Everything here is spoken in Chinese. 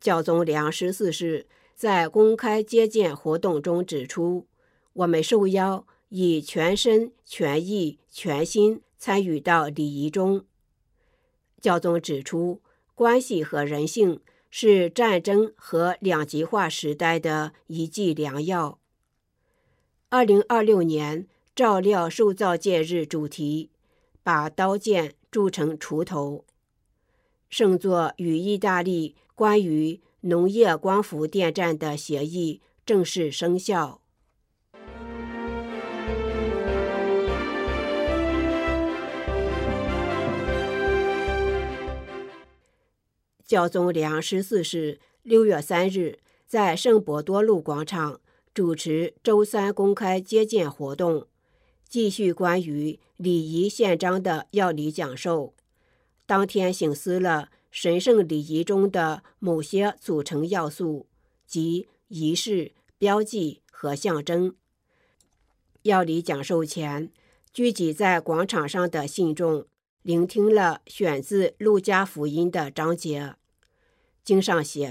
教宗良14世在公开接见活动中指出，我们受邀以全身、全意、全心参与到礼仪中。教宗指出，关系和人性是战争和两极化时代的一剂良药。2026年照料受造界日主题，把刀剑铸成锄头。圣座与意大利关于农业光伏电站的协议正式生效。教宗良14世6月3日在圣伯多禄广场主持周三公开接见活动，继续关于礼仪宪章的要理讲授。当天省思了神圣礼仪中的某些组成要素，即仪式、标记和象征。要理讲授前，聚集在广场上的信众聆听了选自路加福音的章节。经上写